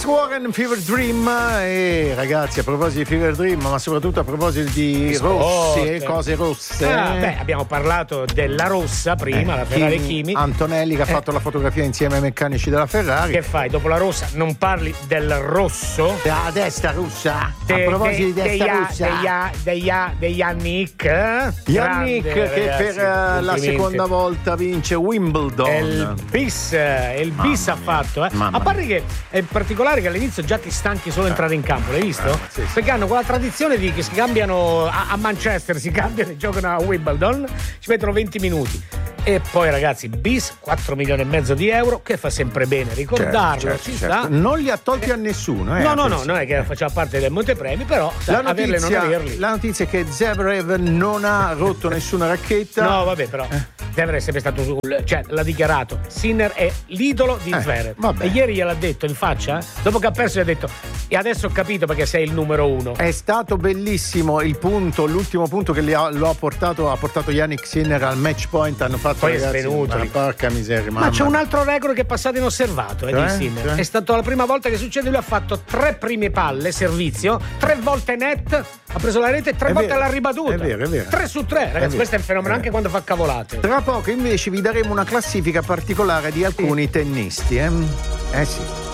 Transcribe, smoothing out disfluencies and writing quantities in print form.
Alex Warren, Fever Dream. E ragazzi, a proposito di Fever Dream, ma soprattutto a proposito di rossi e cose rosse, abbiamo parlato della rossa prima, la Ferrari Kimi. Antonelli che ha fatto la fotografia insieme ai meccanici della Ferrari. Che fai? Dopo la rossa non parli del rosso? Della destra russa. A proposito di destra russa, degli Yannick. Yannick che ragazzi, per la seconda volta vince Wimbledon. Il bis ha fatto. A parte che è particolare che all'inizio già ti stanchi solo entrare in campo, l'hai visto? Sì. Perché hanno quella tradizione di che si cambiano a Manchester, si cambiano e giocano a Wimbledon, ci mettono 20 minuti. E poi ragazzi, bis 4 milioni e mezzo di euro, che fa sempre bene ricordarlo, certo. Non li ha tolti a nessuno. No, non è che faceva parte del montepremi, però averli e non averli. La notizia è che Zverev non ha rotto nessuna racchetta. No, vabbè, però Zverev è sempre stato l'ha dichiarato, Sinner è l'idolo di Zverev. Vabbè. E ieri gliel'ha detto in faccia, dopo che ha perso gli ha detto: e adesso ho capito perché sei il numero uno. È stato bellissimo l'ultimo punto che ha portato Yannick Sinner al match point. Hanno fatto, poi ragazzi, è svenuto. Porca miseria, ma c'è un altro record che è passato inosservato di Sinner. È stata la prima volta che succede, lui ha fatto 3 prime palle servizio, 3 volte net, ha preso la rete, 3 volte l'ha ribattuta. È vero. 3 su 3, ragazzi, questo è un fenomeno anche quando fa cavolate. Tra poco invece vi daremo una classifica particolare di alcuni tennisti, sì.